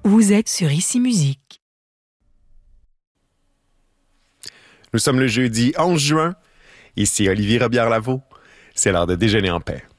Vous êtes sur Ici Musique. Nous sommes le jeudi 11 juin. Ici Olivier Robillard-Lavaux. C'est l'heure de déjeuner en paix.